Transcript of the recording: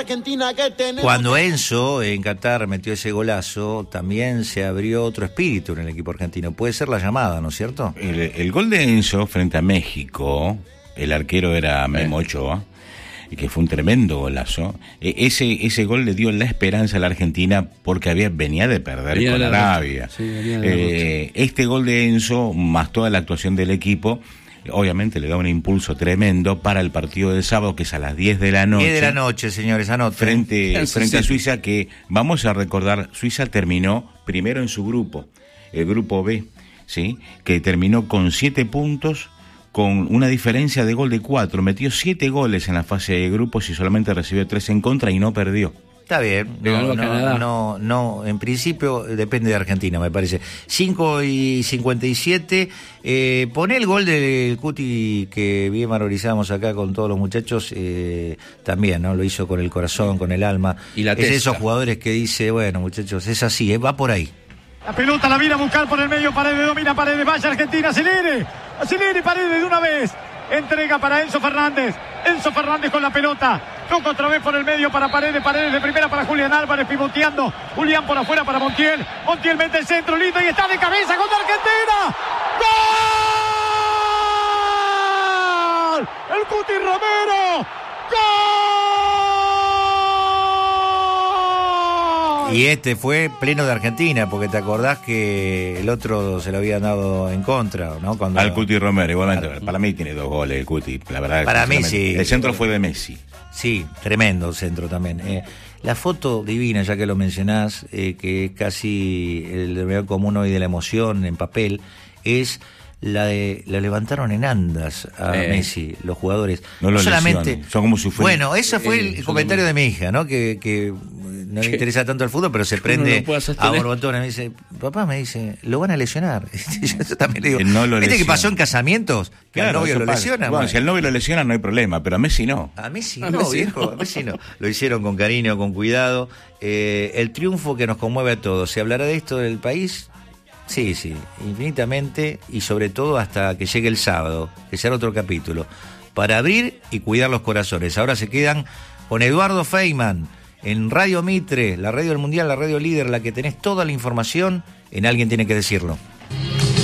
Argentina que tenemos. Cuando Enzo en Qatar metió ese golazo, también se abrió otro espíritu en el equipo argentino. Puede ser la llamada, ¿no es cierto? El gol de Enzo frente a México, el arquero era Memo Ochoa, y que fue un tremendo golazo. Ese gol le dio la esperanza a la Argentina porque venía de perder con Arabia. Sí, este gol de Enzo, más toda la actuación del equipo, obviamente le da un impulso tremendo para el partido del sábado, que es a las 10 de la noche. 10 de la noche, señores, anoten. Frente a Suiza, que vamos a recordar, Suiza terminó primero en su grupo, el grupo B, ¿sí? Que terminó con 7 puntos, con una diferencia de gol de 4, metió 7 goles en la fase de grupos y solamente recibió 3 en contra y no perdió. Está bien, no, en principio depende de Argentina, me parece. 5:57, poné el gol del Cuti que bien valorizábamos acá con todos los muchachos, también, ¿no? Lo hizo con el corazón, con el alma. Y la es de esos jugadores que dice, bueno, muchachos, es así, va por ahí. La pelota la viene a buscar por el medio, Paredes domina, Paredes, vaya Argentina, acelere Paredes de una vez, entrega para Enzo Fernández con la pelota, toca otra vez por el medio para Paredes de primera para Julián Álvarez, pivoteando, Julián por afuera para Montiel mete el centro, lindo y está de cabeza contra Argentina, ¡gol! El Cuti Romero, ¡gol! Y este fue pleno de Argentina, porque te acordás que el otro se lo habían dado en contra, ¿no? Al Cuti Romero, igualmente. Para mí tiene 2 goles el Cuti, la verdad. Para mí sí. El centro fue de Messi. Sí, tremendo centro también. La foto divina, ya que lo mencionás, que es casi el denominador común hoy de la emoción en papel, es la levantaron en andas a Messi, los jugadores. No solamente son como si fuera. Bueno, ese fue el comentario de mi hija, ¿no? Que no le interesa tanto el fútbol, pero se prende a borbotones. Me dice, papá, lo van a lesionar. Yo también le digo, ¿viste que pasó en casamientos? Que al novio lo lesionan. Bueno, si al novio lo lesionan no hay problema, pero a Messi no. A Messi no, viejo, a Messi no. Lo hicieron con cariño, con cuidado. El triunfo que nos conmueve a todos. ¿Se hablará de esto del país? Sí, infinitamente, y sobre todo hasta que llegue el sábado, que será otro capítulo, para abrir y cuidar los corazones. Ahora se quedan con Eduardo Feynman en Radio Mitre, la radio del Mundial, la radio líder, la que tenés toda la información en Alguien Tiene que Decirlo.